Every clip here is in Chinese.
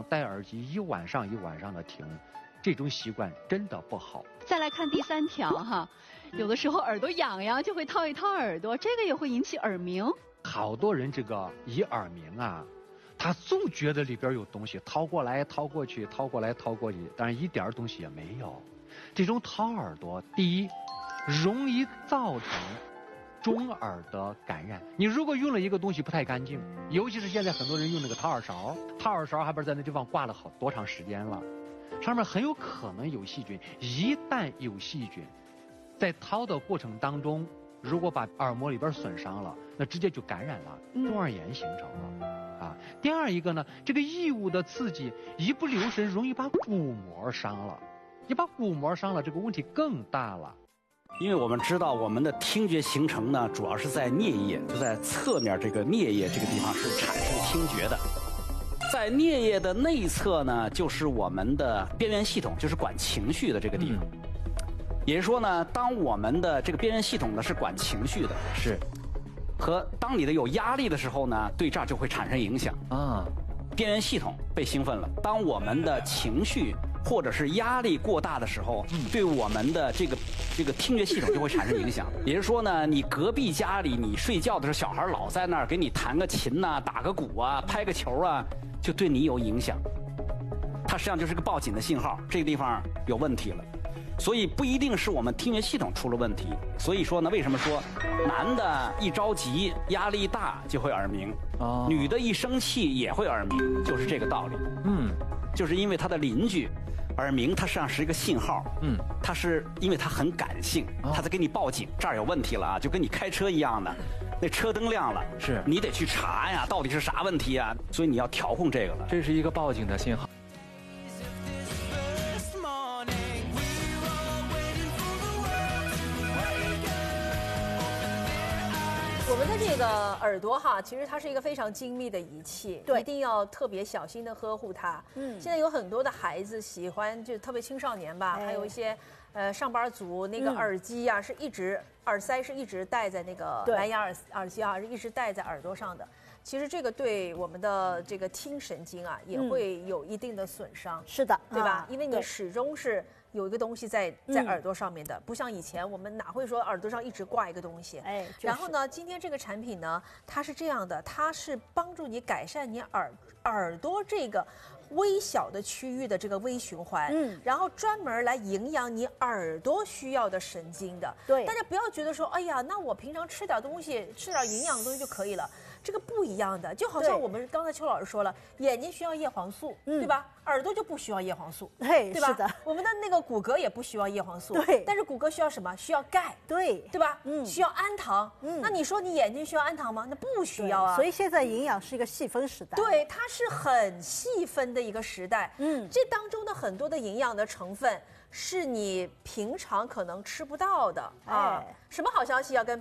戴耳机一晚上一晚上的听，这种习惯真的不好。 再来看第3条哈，有的时候耳朵痒痒就会掏一掏耳朵，这个也会引起耳鸣。 好多人这个一耳鸣啊，他总觉得里边有东西，掏过来掏过去，掏过来掏过去，但是一点东西也没有。这种掏耳朵，第一，容易造成中耳的感染。你如果用了一个东西不太干净，尤其是现在很多人用那个掏耳勺，掏耳勺还不是在那地方挂了多长时间了，上面很有可能有细菌。一旦有细菌，在掏的过程当中，如果把耳膜里边损伤了，那直接就感染了，中耳炎形成了。第二一个呢，这个异物的刺激一不留神容易把鼓膜伤了，你把鼓膜伤了，这个问题更大了。 因为我们知道我们的听觉形成呢，主要是在颞叶，就在侧面这个颞叶这个地方是产生听觉的。在颞叶的内侧呢，就是我们的边缘系统，就是管情绪的这个地方。也就是说呢，当我们的这个边缘系统呢是管情绪的， 是， 和当你的有压力的时候呢，对这儿就会产生影响啊。 边缘系统被兴奋了，当我们的情绪或者是压力过大的时候，对我们的这个听觉系统就会产生影响。也就是说呢，你隔壁家里你睡觉的时候，小孩老在那儿给你弹个琴呐、打个鼓啊、拍个球啊，就对你有影响。它实际上就是个报警的信号，这个地方有问题了。所以不一定是我们听觉系统出了问题。所以说呢，为什么说男的一着急、压力大就会耳鸣，女的一生气也会耳鸣，就是这个道理。就是因为他的邻居耳鸣，它实际上是一个信号。它是因为它很感性，它在给你报警，这儿有问题了啊，就跟你开车一样的，那车灯亮了， 是你得去查呀，到底是啥问题啊？所以你要调控这个了。 这是一个报警的信号。 我们的这个耳朵哈，其实它是一个非常精密的仪器， 对， 一定要特别小心的呵护它。现在有很多的孩子喜欢，就特别青少年吧，还有一些上班族，那个耳机啊是一直耳塞是一直戴在那个蓝牙耳机啊，是一直戴在耳朵上的。其实这个对我们的这个听神经啊也会有一定的损伤。 是的， 对吧？因为你始终是有一个东西在耳朵上面的，不像以前我们哪会说耳朵上一直挂一个东西。然后呢，今天这个产品呢，它是这样的，它是帮助你改善你耳朵这个微小的区域的这个微循环，然后专门来营养你耳朵需要的神经的。 对， 大家不要觉得说，哎呀，那我平常吃点东西，吃点营养的东西就可以了。这个不一样的，就好像我们刚才邱老师说了，眼睛需要叶黄素，对吧？耳朵就不需要叶黄素，对吧？ 是的， 我们的那个骨骼也不需要叶黄素， 对。 但是骨骼需要什么？需要钙， 对吧？需要氨糖，那你说你眼睛需要氨糖吗？那不需要啊。 所以现在营养是一个细分时代， 对，它是很细分的一个时代。这当中的很多的营养的成分是你平常可能吃不到的啊。什么好消息要跟？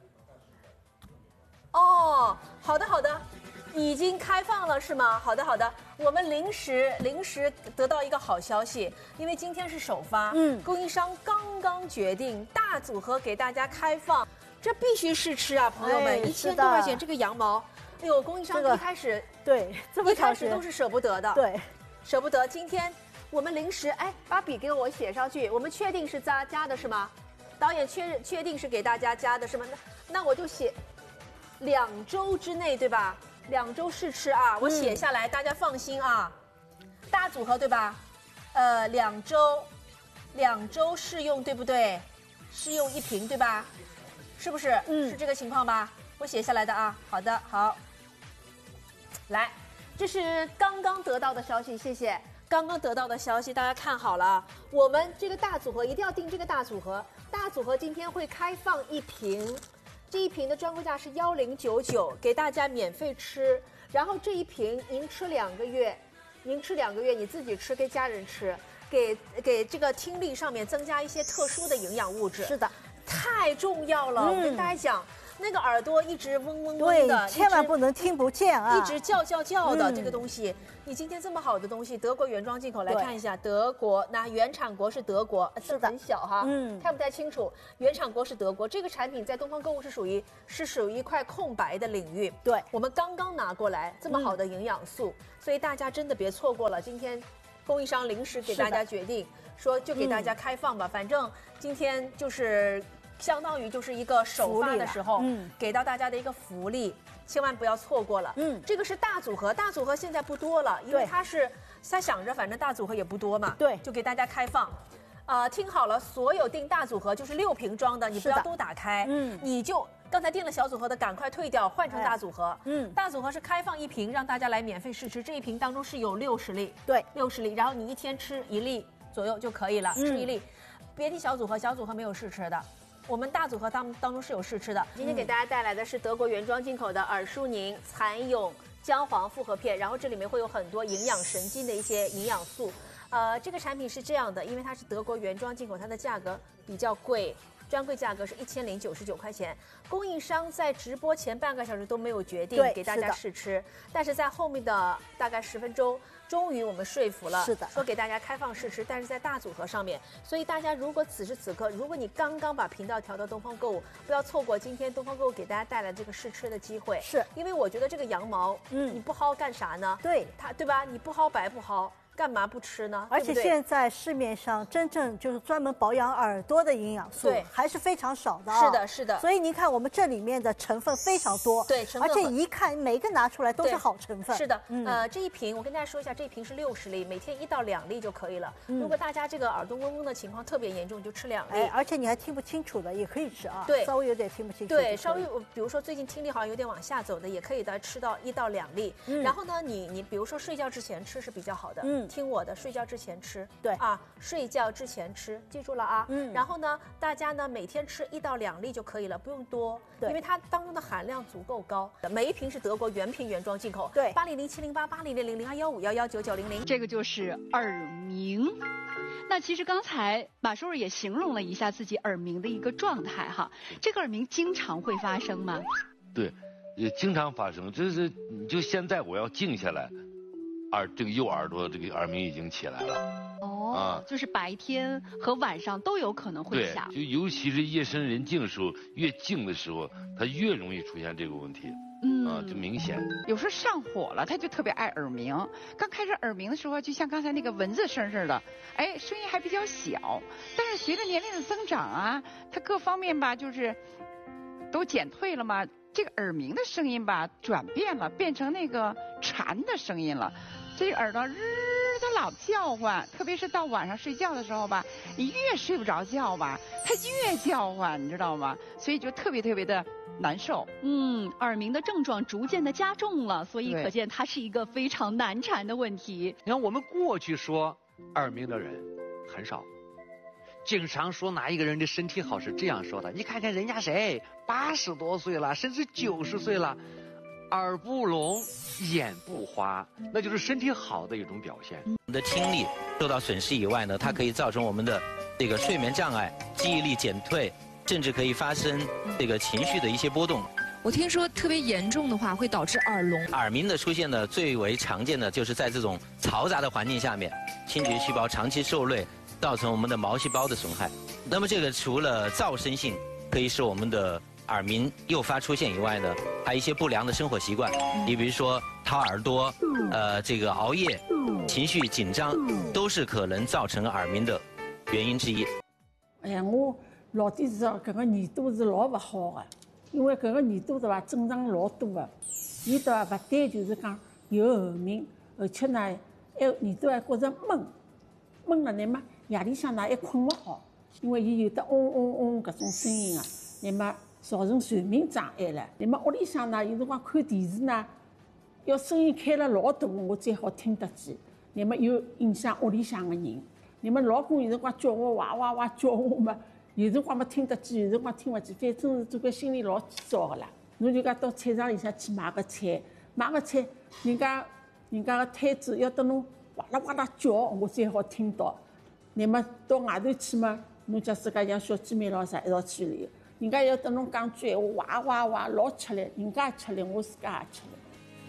哦，好的，已经开放了是吗？好的，我们临时得到一个好消息，因为今天是首发，供应商刚刚决定大组合给大家开放，这必须试吃啊，朋友们，1000多块钱这个羊毛，哎呦，供应商一开始一开始都是舍不得的， 对， 舍不得。今天我们临时把笔给我写上去，我们确定是加的是吗？导演确定是给大家加的是吗？那我就写。2周之内对吧？2周试吃啊，我写下来，大家放心啊。大组合对吧？2周试用对不对？试用1瓶对吧？是不是？是这个情况吧？我写下来的啊。好的，好。来，这是刚刚得到的消息，谢谢。刚刚得到的消息，大家看好了，我们这个大组合一定要订这个大组合。大组合今天会开放1瓶。这1瓶的专柜价是1099，给大家免费吃。然后这1瓶您吃2个月，你自己吃，给家人吃，给这个听力上面增加一些特殊的营养物质。 是的， 太重要了。我跟大家讲， 那个耳朵一直嗡嗡嗡对的，， 千万不能听不见啊！ 一直叫的这个东西，你今天这么好的东西，德国原装进口，来看一下，德国那原产国是德国，字很小哈，看不太清楚，原产国是德国。这个产品在东方购物是属于一块空白的领域， 对， 我们刚刚拿过来这么好的营养素，所以大家真的别错过了。今天供应商临时给大家决定说，就给大家开放吧，反正今天就是相当于就是一个首发的时候，给到大家的一个福利。千万不要错过了。这个是大组合，大组合现在不多了，因为他想着反正大组合也不多嘛， 对， 就给大家开放。听好了，所有订大组合就是6瓶装的，你不要都打开，你就刚才订了小组合的赶快退掉，换成大组合。大组合是开放1瓶，让大家来免费试吃，这1瓶当中是有60粒， 对 ，60粒，然后你一天吃1粒左右就可以了，吃1粒，别提小组合，小组合没有试吃的。我们大组合当中是有试吃的。今天给大家带来的是德国原装进口的尔舒宁蚕蛹姜黄复合片，然后这里面会有很多营养神经的一些营养素。这个产品是这样的，因为它是德国原装进口，它的价格比较贵，专柜价格是1099块钱。供应商在直播前半个小时都没有决定给大家试吃，但是在后面的大概10分钟。终于我们说服了， 是的， 说给大家开放试吃，但是在大组合上面，所以大家如果此时此刻，如果你刚刚把频道调到东方购物，不要错过今天东方购物给大家带来这个试吃的机会， 是因为我觉得这个羊毛，你不薅干啥呢？ 对， 对吧？你不薅白不薅。干嘛不吃呢？ 而且现在市面上真正就是专门保养耳朵的营养素，还是非常少的。 是的，是的。 所以您看，我们这里面的成分非常多， 对，成分而且一看每一个拿出来都是好成分。 是的，这一瓶我跟大家说一下，这一瓶是60粒，每天1到2粒就可以了。如果大家这个耳朵嗡嗡的情况特别严重，就吃2粒。 而且你还听不清楚的也可以吃啊， 对， 稍微有点听不清楚。 对，稍微比如说最近听力好像有点往下走的，也可以的，吃到1到2粒。然后呢，你比如说睡觉之前吃是比较好的。听我的，睡觉之前吃， 对啊，睡觉之前吃，记住了啊。然后呢，大家呢每天吃1到2粒就可以了，不用多，因为它当中的含量足够高。每一瓶是德国原瓶原装进口， 对 ，8007088000021511159900。 这个就是耳鸣。那其实刚才马叔叔也形容了一下自己耳鸣的一个状态哈，这个耳鸣经常会发生吗？ 对，也经常发生，就是你就现在我要静下来。这个右耳朵这个耳鸣已经起来了。 就是白天和晚上都有可能会响。 对，就尤其是夜深人静的时候，越静的时候，它越容易出现这个问题。就明显。 有时候上火了，他就特别爱耳鸣。刚开始耳鸣的时候，就像刚才那个蚊子声似的，声音还比较小。但是随着年龄的增长啊，它各方面吧，就是都减退了嘛。这个耳鸣的声音吧，转变了，变成那个蝉的声音了。这个耳朵它老叫唤，特别是到晚上睡觉的时候吧，你越睡不着觉吧，它越叫唤，你知道吗？所以就特别特别的难受。 耳鸣的症状逐渐的加重了，所以可见它是一个非常难缠的问题。 你看我们过去说耳鸣的人很少，经常说哪一个人的身体好是这样说的，你看看人家谁80多岁了，甚至90岁了，耳不聋眼不花，那就是身体好的一种表现。 我们的听力受到损失以外呢，它可以造成我们的这个睡眠障碍、记忆力减退，甚至可以发生这个情绪的一些波动。 我听说特别严重的话会导致耳聋。 耳鸣的出现呢，最为常见的就是在这种嘈杂的环境下面，听觉细胞长期受累，造成我们的毛细胞的损害。那么这个除了噪声性可以使我们的耳鸣诱发出现以外呢，还有一些不良的生活习惯，你比如说掏耳朵，这个熬夜、情绪紧张，都是可能造成耳鸣的原因之一。 哎呀，我老底知道搿个耳朵是老勿好的，因为搿个耳朵对伐，正常老多的，伊对伐，勿但就是讲有耳鸣，而且呢，耳朵还觉着闷了，那么夜里向呢还困勿好，因为伊有得嗡嗡嗡搿种声音啊，那么造成睡眠障碍了。那么屋里向呢，有辰光看电视呢，要声音开了老大，我才好听得见。那么又影响屋里向的人。那么老公有辰光叫我哇哇哇叫我嘛，有辰光没听得见，有辰光听勿见，反正是这个心里老急躁个啦。侬就讲到菜场里向去买个菜，人家个摊子要等侬哇啦哇啦叫，我才好听到。那么到外头去嘛，侬假自家像小姐妹咾啥一道去人家要等侬讲句闲话，哇哇哇老吃力，人家吃力，我自家也吃力。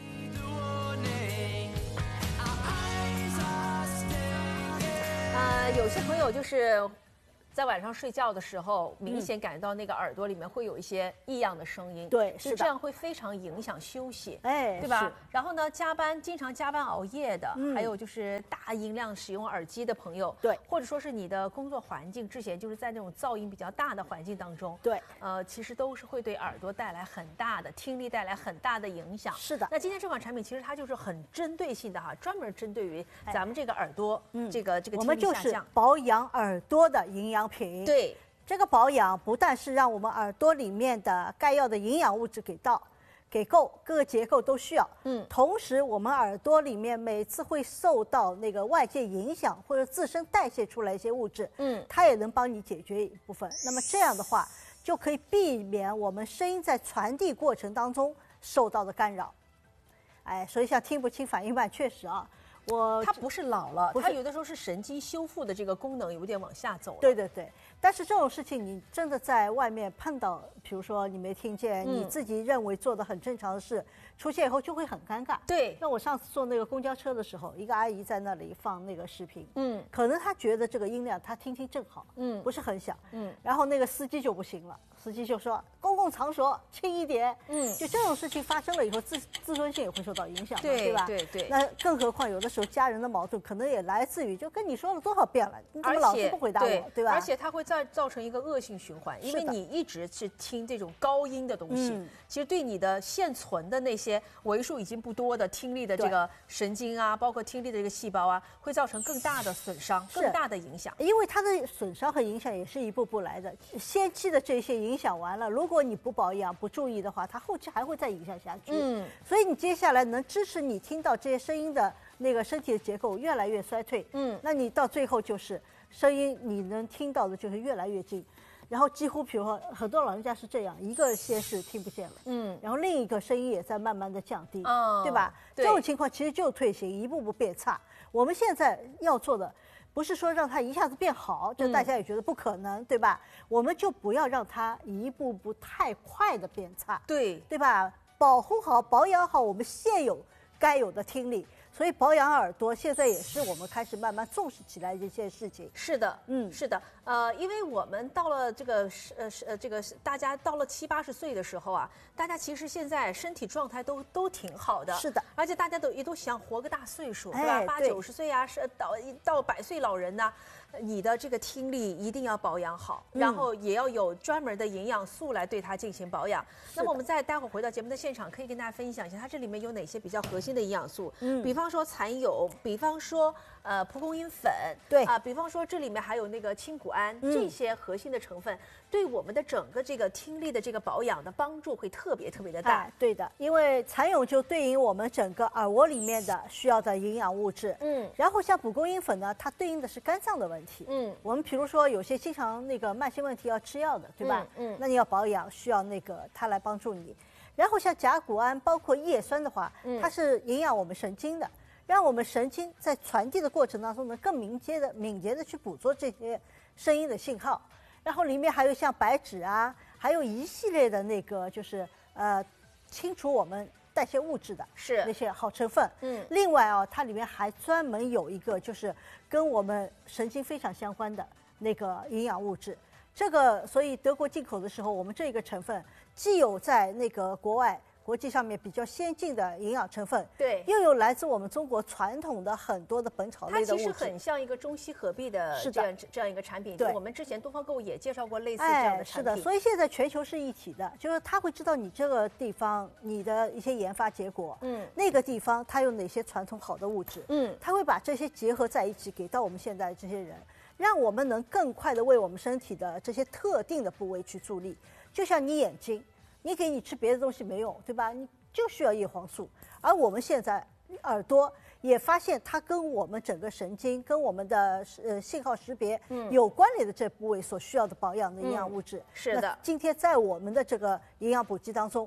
有些朋友就是在晚上睡觉的时候，明显感觉到那个耳朵里面会有一些异样的声音， 对， 是这样会非常影响休息， 哎， 对吧？然后呢，经常加班熬夜的，还有就是大音量使用耳机的朋友， 对， 或者说是你的工作环境之前就是在那种噪音比较大的环境当中， 对， 其实都是会对耳朵带来很大的听力带来很大的影响。 是的。 那今天这款产品其实它就是很针对性的哈，专门针对于咱们这个耳朵，这个听力下降。 我们就是保养耳朵的营养品。 对。 这个保养不但是让我们耳朵里面的该要的营养物质给够，各个结构都需要。同时我们耳朵里面每次会受到那个外界影响或者自身代谢出来一些物质，它也能帮你解决一部分。那么这样的话，就可以避免我们声音在传递过程当中受到的干扰。哎，所以像听不清、反应慢，确实啊。 它不是老了，它有的时候是神经修复的这个功能有点往下走了。 对对对，但是这种事情你真的在外面碰到，比如说你没听见，你自己认为做的很正常的事，出现以后就会很尴尬。 对， 那我上次坐那个公交车的时候，一个阿姨在那里放那个视频，可能她觉得这个音量她听正好，不是很响，然后那个司机就不行了，司机就说公共场所轻一点，就这种事情发生了以后，自尊心也会受到影响，对吧？ 对对。 那更何况有的时候家人的矛盾可能也来自于就跟你说了多少遍了，你怎么老是不回答我，对吧？ 而且它会造成一个恶性循环，因为你一直是听这种高音的东西，其实对你的现存的那些为数已经不多的听力的这个神经啊，包括听力的这个细胞啊，会造成更大的损伤、更大的影响。 因为它的损伤和影响也是一步步来的，先期的这些影响完了，如果你不保养、不注意的话，它后期还会再影响下去。所以你接下来能支持你听到这些声音的那个身体的结构越来越衰退，那你到最后就是声音你能听到的就是越来越近，然后几乎比如说很多老人家是这样，一个先是听不见了，然后另一个声音也在慢慢的降低，对吧？这种情况其实就退行，一步步变差。我们现在要做的不是说让它一下子变好，这大家也觉得不可能，对吧？我们就不要让它一步步太快的变差， 对吧？保护好、保养好我们现有该有的听力。所以保养耳朵现在也是我们开始慢慢重视起来的一件事情。 是的，是的，因为我们到了这个大家到了70、80岁的时候啊，大家其实现在身体状态都挺好的。 是的， 而且大家也都想活个大岁数，对吧？80、90岁啊，是到100岁老人呢。你的这个听力一定要保养好，然后也要有专门的营养素来对它进行保养。那么我们待会儿回到节目的现场，可以跟大家分享一下它这里面有哪些比较核心的营养素。比方说蚕蛹，比方说蒲公英粉， 对比方说这里面还有那个清谷胺，这些核心的成分对我们的整个这个听力的这个保养的帮助会特别的大。 对的，因为蚕蛹就对应我们整个耳蜗里面的需要的营养物质。然后像蒲公英粉呢，它对应的是肝脏的问题。我们比如说有些经常那个慢性问题要吃药的，对吧？那你要保养，需要那个它来帮助你。然后像甲钴胺，包括叶酸的话，它是营养我们神经的。让我们神经在传递的过程当中呢，更敏捷的去捕捉这些声音的信号。然后里面还有像白芷啊，还有一系列的那个就是清除我们代谢物质的那些好成分。另外它里面还专门有一个就是跟我们神经非常相关的那个营养物质。这个所以德国进口的时候，我们这个成分既有在那个国际上面比较先进的营养成分， 对， 又有来自我们中国传统的很多的本草类的物质， 它其实很像一个中西合璧的这样一个产品。对，我们之前东方购物也介绍过类似这样的产品。是的， 所以现在全球是一体的，就是他会知道你这个地方你的一些研发结果，那个地方它有哪些传统好的物质，他会把这些结合在一起给到我们现在这些人，让我们能更快的为我们身体的这些特定的部位去助力。就像你眼睛。你给你吃别的东西没用，对吧？你就需要叶黄素。而我们现在耳朵也发现它跟我们整个神经、跟我们的信号识别有关联的这部位所需要的保养的营养物质。 是的。 今天在我们的这个营养补剂当中，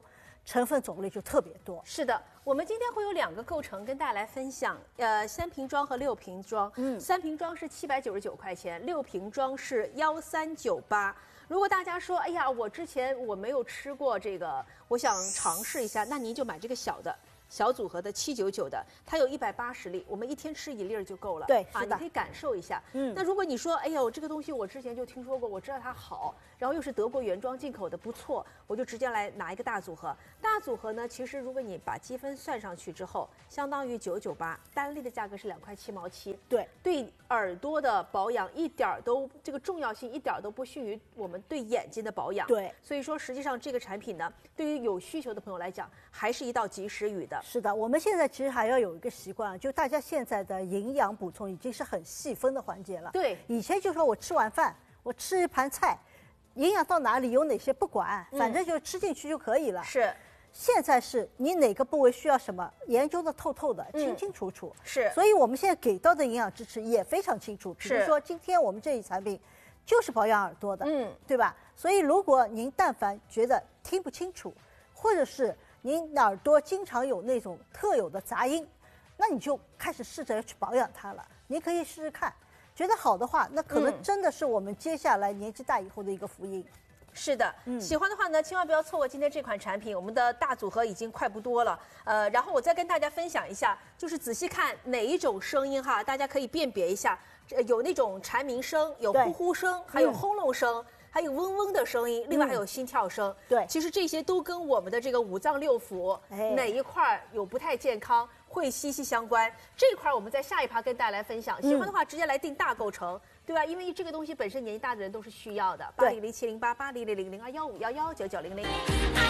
成分种类就特别多。 是的，我们今天会有2个构成跟大家来分享，3瓶装和6瓶装。3瓶装是799块钱，6瓶装是1398。如果大家说，哎呀，我之前我没有吃过这个，我想尝试一下，那您就买这个小组合的799的，它有180粒，我们一天吃1粒就够了。 对，是的， 你可以感受一下。那如果你说，哎呦，这个东西我之前就听说过，我知道它好，然后又是德国原装进口的，不错，我就直接来拿一个大组合。大组合呢，其实如果你把积分算上去之后，相当于998，单粒的价格是2块7毛7。 对， 对耳朵的保养一点都这个重要性一点都不逊于我们对眼睛的保养。 对， 所以说实际上这个产品呢，对于有需求的朋友来讲，还是一道及时雨的。 是的，我们现在其实还要有一个习惯，就大家现在的营养补充已经是很细分的环节了。 对， 以前就说我吃完饭，我吃一盘菜，营养到哪里有哪些不管，反正就吃进去就可以了。 是， 现在是你哪个部位需要什么，研究的透透的，清清楚楚。 是， 所以我们现在给到的营养支持也非常清楚。比如说今天我们这一产品就是保养耳朵的，对吧？所以如果您但凡觉得听不清楚，或者是您耳朵经常有那种特有的杂音，那你就开始试着去保养它了。您可以试试看，觉得好的话，那可能真的是我们接下来年纪大以后的一个福音。 是的，喜欢的话呢，千万不要错过今天这款产品。我们的大组合已经快不多了，然后我再跟大家分享一下，就是仔细看哪一种声音哈，大家可以辨别一下，有那种蝉鸣声，有呼呼声，还有轰隆声。还有嗡嗡的声音，另外还有心跳声。 对， 其实这些都跟我们的这个五脏六腑哪一块有不太健康会息息相关。这块我们在下一趴跟大家来分享。喜欢的话直接来订大构成，对吧？因为这个东西本身年纪大的人都是需要的。80070880000215119900。